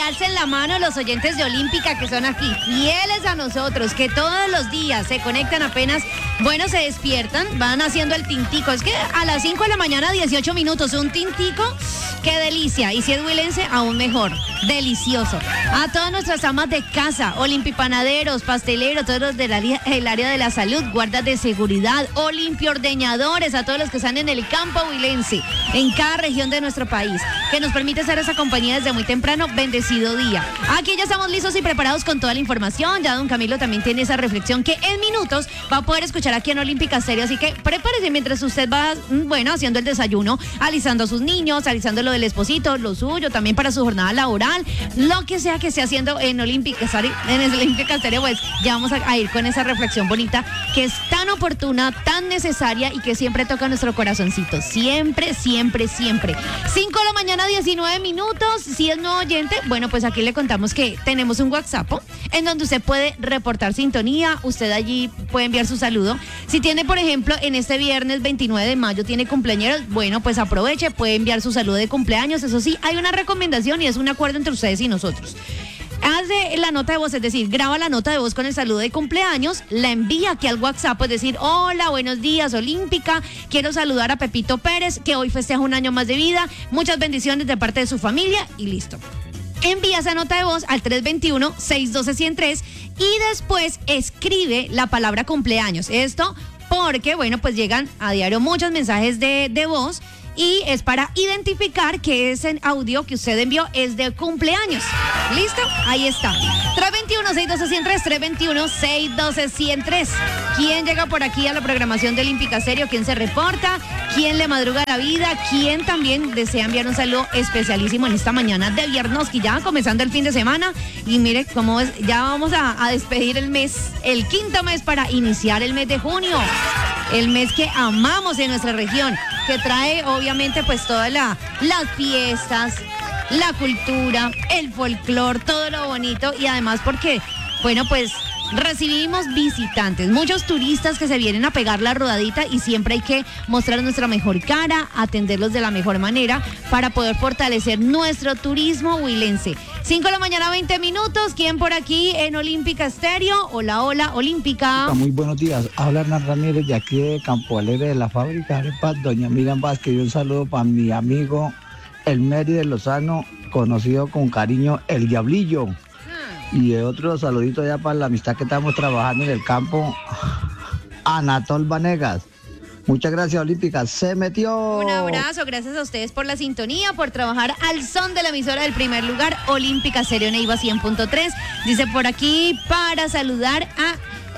alcen la mano los oyentes de Olímpica que son aquí, fieles a nosotros, que todos los días se conectan apenas, bueno, se despiertan, van haciendo el tintico. Es que a las 5 de la mañana, 18 minutos, un tintico, qué delicia. Y si es huilense, aún mejor, delicioso. A todas nuestras amas de casa, olimpipanaderos, pasteleros, todos los del área de la salud, guardas de seguridad, olimpiordeñadores, a todos los que están en el campo huilense, en cada región de nuestro país, que nos permite ser esa compañía desde muy temprano. Bendecido día. Aquí ya estamos listos y preparados con toda la información. Ya don Camilo también tiene esa reflexión que en minutos va a poder escuchar aquí en Olímpica Stereo. Así que prepárese mientras usted va, bueno, haciendo el desayuno, alisando a sus niños, alisando lo del esposito, lo suyo, también para su jornada laboral, lo que sea que esté haciendo en Olímpica Stereo, pues ya vamos a ir con esa reflexión bonita que es tan oportuna, tan necesaria y que siempre toca nuestro corazoncito. Siempre, siempre, siempre. 5 de la mañana, 19 minutos. Si es nuevo oyente, bueno, pues aquí le contamos que tenemos un WhatsApp en donde usted puede reportar sintonía, usted allí puede enviar su saludo. Si tiene, por ejemplo, en este viernes 29 de mayo tiene cumpleaños, bueno, pues aproveche, puede enviar su saludo de cumpleaños. Eso sí, hay una recomendación y es un acuerdo entre ustedes y nosotros. Hace la nota de voz, es decir, graba la nota de voz con el saludo de cumpleaños, la envía aquí al WhatsApp, es decir, hola, buenos días, Olímpica, quiero saludar a Pepito Pérez, que hoy festeja un año más de vida, muchas bendiciones de parte de su familia, y listo. Envía esa nota de voz al 321-612-103 y después escribe la palabra cumpleaños. Esto porque, bueno, pues llegan a diario muchos mensajes de voz y es para identificar que ese audio que usted envió es de cumpleaños. ¿Listo? Ahí está. 321-612-103, 321-612-103. ¿Quién llega por aquí a la programación de Olímpica Stereo? ¿Quién se reporta? ¿Quién le madruga la vida? ¿Quién también desea enviar un saludo especialísimo en esta mañana de viernes, que ya comenzando el fin de semana? Y mire cómo es, ya vamos a despedir el mes, el quinto mes para iniciar el mes de junio. El mes que amamos en nuestra región, que trae obviamente pues todas las fiestas, la cultura, el folclor, todo lo bonito y además porque, bueno, pues recibimos visitantes, muchos turistas que se vienen a pegar la rodadita y siempre hay que mostrar nuestra mejor cara, atenderlos de la mejor manera para poder fortalecer nuestro turismo huilense. 5 de la mañana, 20 minutos. ¿Quién por aquí en Olímpica Stereo? Hola, hola, Olímpica. Muy buenos días. Habla Hernán Ramírez de aquí de Campo Alegre de la fábrica de arepas Doña Miriam Vázquez. Y un saludo para mi amigo El Meri de Lozano, conocido con cariño El Diablillo. Y otro saludito ya para la amistad que estamos trabajando en el campo, Anatol Vanegas. Muchas gracias, Olímpica. Se metió. Un abrazo, gracias a ustedes por la sintonía, por trabajar al son de la emisora del primer lugar, Olímpica Stereo Neiva 100.3. Dice por aquí, para saludar a...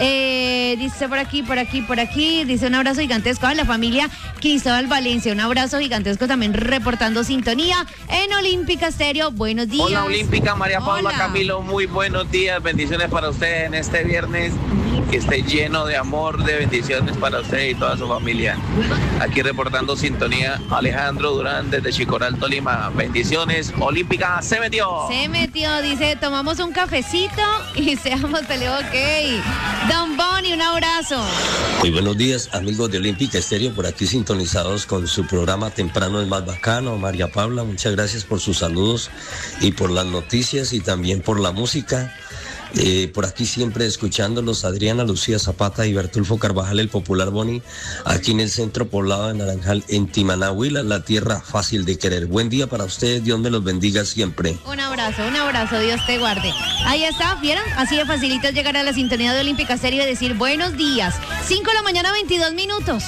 dice por aquí, dice un abrazo gigantesco a la familia Cristóbal Valencia, un abrazo gigantesco también reportando sintonía en Olímpica Stereo. Buenos días. Hola Olímpica, María Paula, Hola. Camilo, muy buenos días, bendiciones para ustedes en este viernes, que esté lleno de amor, de bendiciones para usted y toda su familia. Aquí reportando sintonía Alejandro Durán desde Chicoral, Tolima. Bendiciones, Olímpica se metió. Se metió, dice, tomamos un cafecito y seamos peleo, ok. Don Boni, un abrazo. Muy buenos días, amigos de Olímpica Stereo, por aquí sintonizados con su programa Temprano es más bacano. María Paula, muchas gracias por sus saludos y por las noticias y también por la música. Por aquí siempre escuchándolos, Adriana, Lucía Zapata y Bertulfo Carvajal, el popular Boni, aquí en el centro poblado de Naranjal, en Timaná, Huila, la tierra fácil de querer. Buen día para ustedes, Dios me los bendiga siempre. Un abrazo, Dios te guarde. Ahí está, ¿vieron? Así de facilito es llegar a la sintonía de Olímpica Stereo y decir buenos días. 5 de la mañana, 22 minutos.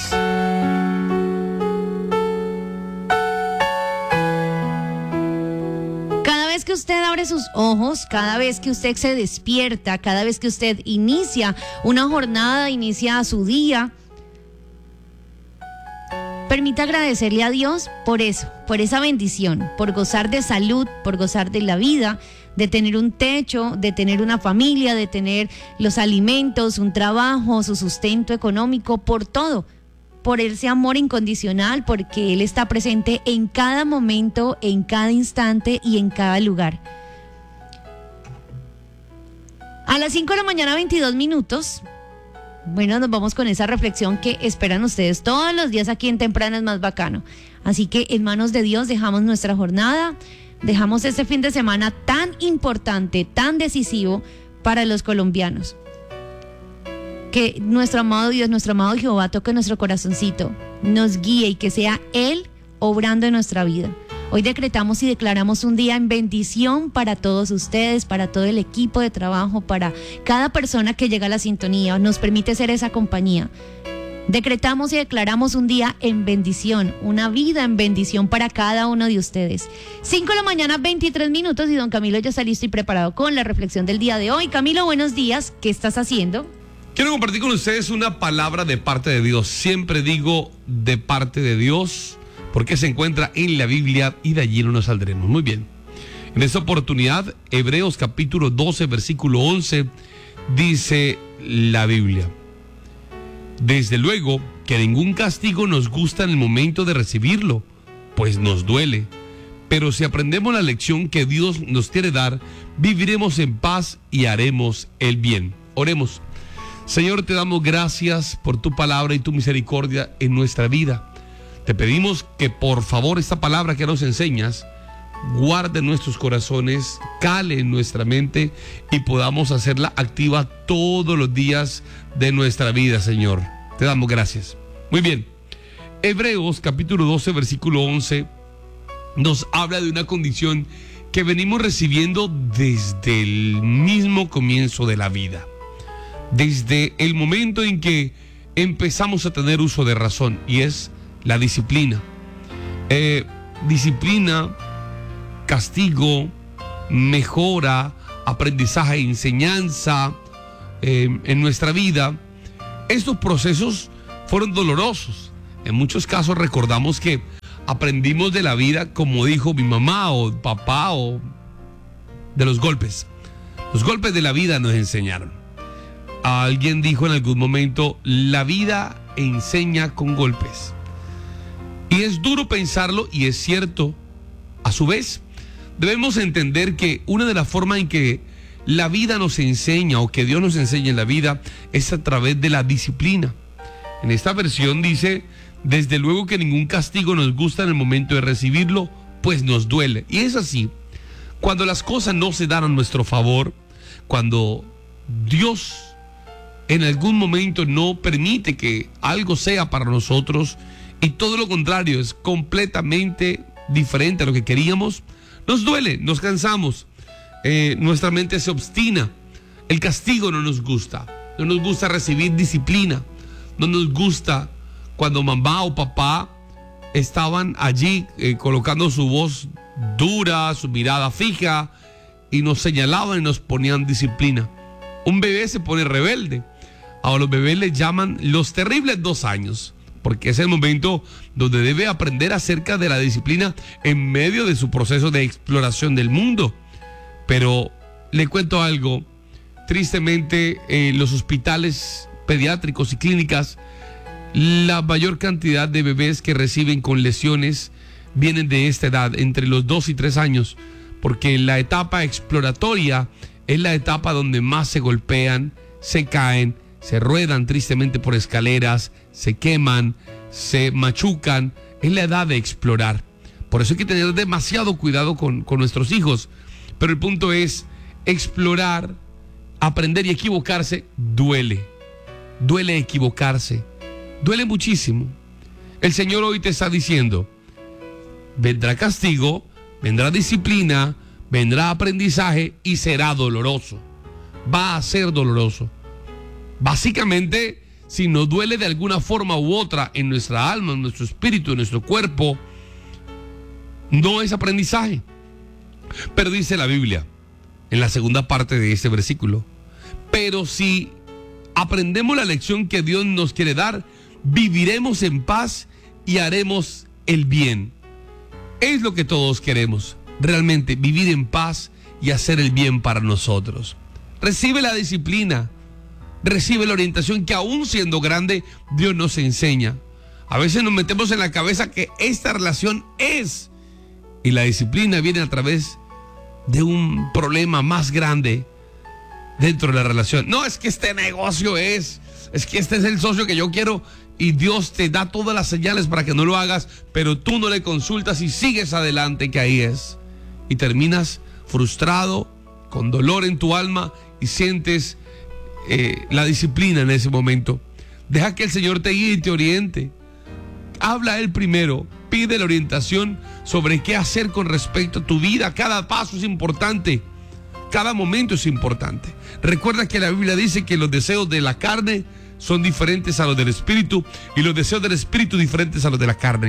Cada vez que usted abre sus ojos, cada vez que usted se despierta, cada vez que usted inicia una jornada, inicia su día, permita agradecerle a Dios por eso, por esa bendición, por gozar de salud, por gozar de la vida, de tener un techo, de tener una familia, de tener los alimentos, un trabajo, su sustento económico, por todo. Por ese amor incondicional, porque Él está presente en cada momento, en cada instante y en cada lugar. A las 5 de la mañana, 22 minutos, bueno, nos vamos con esa reflexión que esperan ustedes todos los días aquí en Temprano es más bacano. Así que en manos de Dios dejamos nuestra jornada, dejamos este fin de semana tan importante, tan decisivo para los colombianos. Que nuestro amado Dios, nuestro amado Jehová toque nuestro corazoncito, nos guíe y que sea Él obrando en nuestra vida. Hoy decretamos y declaramos un día en bendición para todos ustedes, para todo el equipo de trabajo, para cada persona que llega a la sintonía, nos permite ser esa compañía. Decretamos y declaramos un día en bendición, una vida en bendición para cada uno de ustedes. 5 de la mañana, 23 minutos, y don Camilo ya está listo y preparado con la reflexión del día de hoy. Camilo, buenos días, ¿qué estás haciendo? Quiero compartir con ustedes una palabra de parte de Dios. Siempre digo de parte de Dios, porque se encuentra en la Biblia y de allí no nos saldremos. Muy bien. En esta oportunidad, Hebreos capítulo 12, versículo 11, dice la Biblia: desde luego que ningún castigo nos gusta en el momento de recibirlo, pues nos duele. Pero si aprendemos la lección que Dios nos quiere dar, viviremos en paz y haremos el bien. Oremos. Señor, te damos gracias por tu palabra y tu misericordia en nuestra vida. Te pedimos que por favor esta palabra que nos enseñas guarde en nuestros corazones, cale en nuestra mente y podamos hacerla activa todos los días de nuestra vida, Señor. Te damos gracias. Muy bien. Hebreos capítulo 12, versículo 11 nos habla de una condición que venimos recibiendo desde el mismo comienzo de la vida. Desde el momento en que empezamos a tener uso de razón, y es la disciplina. Disciplina, castigo, mejora, aprendizaje, enseñanza en nuestra vida. Estos procesos fueron dolorosos. En muchos casos recordamos que aprendimos de la vida, como dijo mi mamá o papá, o de los golpes. Los golpes de la vida nos enseñaron. Alguien dijo en algún momento: la vida enseña con golpes. Y es duro pensarlo, y es cierto. A su vez, debemos entender que una de las formas en que la vida nos enseña, o que Dios nos enseña en la vida, es a través de la disciplina. En esta versión dice: desde luego que ningún castigo nos gusta en el momento de recibirlo, pues nos duele. Y es así. Cuando las cosas no se dan a nuestro favor, cuando Dios en algún momento no permite que algo sea para nosotros y todo lo contrario es completamente diferente a lo que queríamos, nos duele, nos cansamos, nuestra mente se obstina. El castigo no nos gusta recibir disciplina, no nos gusta cuando mamá o papá estaban allí colocando su voz dura, su mirada fija, y nos señalaban y nos ponían disciplina. Un bebé se pone rebelde. A los bebés les llaman los terribles 2 años, porque es el momento donde debe aprender acerca de la disciplina en medio de su proceso de exploración del mundo. Pero le cuento algo: tristemente, los hospitales pediátricos y clínicas, la mayor cantidad de bebés que reciben con lesiones vienen de esta edad, entre los 2 y 3 años, porque la etapa exploratoria es la etapa donde más se golpean, se caen, se ruedan tristemente por escaleras, se queman, se machucan. Es la edad de explorar. Por eso hay que tener demasiado cuidado con nuestros hijos. Pero el punto es: explorar, aprender y equivocarse duele. Duele equivocarse. Duele muchísimo. El Señor hoy te está diciendo: vendrá castigo, vendrá disciplina, vendrá aprendizaje y será doloroso. Va a ser doloroso. Básicamente, si nos duele de alguna forma u otra en nuestra alma, en nuestro espíritu, en nuestro cuerpo, no es aprendizaje. Pero dice la Biblia, en la segunda parte de este versículo: pero si aprendemos la lección que Dios nos quiere dar, viviremos en paz y haremos el bien. Es lo que todos queremos, realmente, vivir en paz y hacer el bien para nosotros. Recibe la disciplina, recibe la orientación que aún siendo grande Dios nos enseña. A veces nos metemos en la cabeza que esta relación es, y la disciplina viene a través de un problema más grande dentro de la relación. No, es que este negocio es que este es el socio que yo quiero, y Dios te da todas las señales para que no lo hagas, pero tú no le consultas y sigues adelante, que ahí es. y terminas frustrado, con dolor en tu alma y sientes la disciplina en ese momento. Deja que el Señor te guíe y te oriente. Habla a Él primero, pide la orientación sobre qué hacer con respecto a tu vida. Cada paso es importante, cada momento es importante. Recuerda que la Biblia dice que los deseos de la carne son diferentes a los del espíritu y los deseos del espíritu diferentes a los de la carne.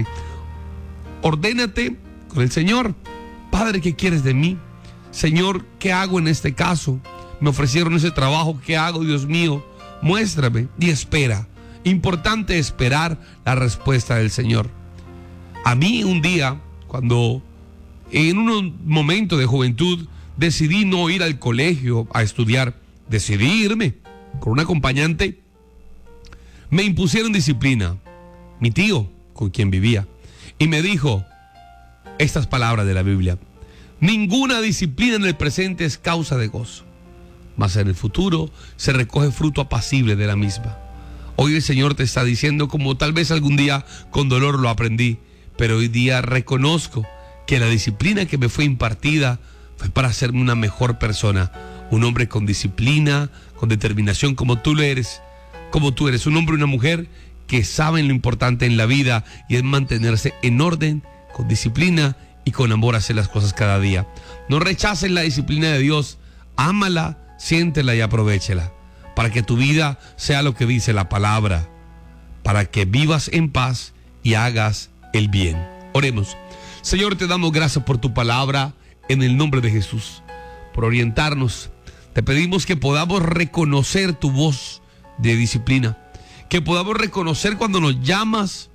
Ordénate con el Señor. Padre, ¿qué quieres de mí? Señor, ¿qué hago en este caso? Me ofrecieron ese trabajo, ¿qué hago, Dios mío? Muéstrame y espera. Importante esperar la respuesta del Señor. A mí un día, cuando en un momento de juventud decidí no ir al colegio a estudiar, decidí irme con un acompañante, me impusieron disciplina, mi tío con quien vivía, y me dijo estas palabras de la Biblia: ninguna disciplina en el presente es causa de gozo, mas en el futuro se recoge fruto apacible de la misma. Hoy el Señor te está diciendo, como tal vez algún día con dolor lo aprendí, pero hoy día reconozco que la disciplina que me fue impartida fue para hacerme una mejor persona, un hombre con disciplina, con determinación, como tú eres, un hombre y una mujer que saben lo importante en la vida y es mantenerse en orden, con disciplina y con amor hacer las cosas cada día. No rechaces la disciplina de Dios, ámala, siéntela y aprovéchela, para que tu vida sea lo que dice la palabra, para que vivas en paz y hagas el bien. Oremos. Señor, te damos gracias por tu palabra en el nombre de Jesús, por orientarnos. Te pedimos que podamos reconocer tu voz de disciplina, que podamos reconocer cuando nos llamas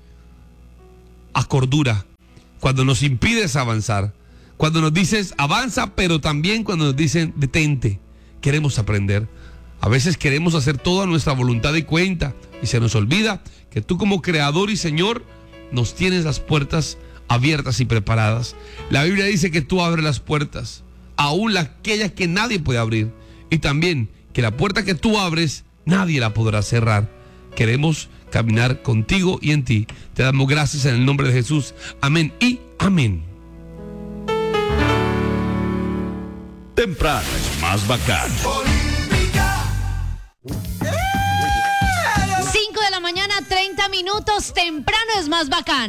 a cordura, cuando nos impides avanzar, cuando nos dices avanza, pero también cuando nos dicen detente. Queremos aprender. A veces queremos hacer toda nuestra voluntad y cuenta y se nos olvida que tú, como creador y Señor, nos tienes las puertas abiertas y preparadas. La Biblia dice que tú abres las puertas, aún aquellas que nadie puede abrir, y también que la puerta que tú abres nadie la podrá cerrar. Queremos caminar contigo y en ti. Te damos gracias en el nombre de Jesús. Amén y amén. Temprano es más bacano. 5 de la mañana, 30 minutos. Temprano es más bacano.